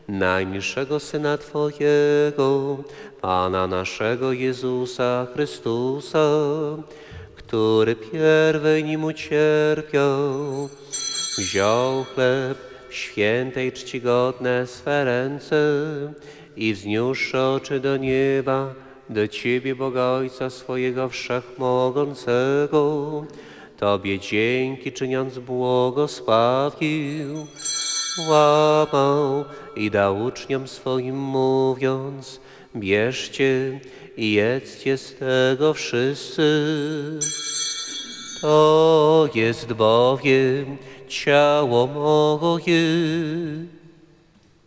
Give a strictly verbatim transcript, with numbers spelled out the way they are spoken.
najmilszego Syna Twojego, Pana naszego Jezusa Chrystusa, który pierwej nim ucierpiał, wziął chleb w świętej czcigodne swe ręce i wzniósłszy oczy do nieba, do Ciebie, Boga Ojca swojego Wszechmogącego, Tobie dzięki czyniąc błogosławił, łamał i dał uczniom swoim mówiąc: bierzcie i jedzcie z tego wszyscy. To jest bowiem ciało moje,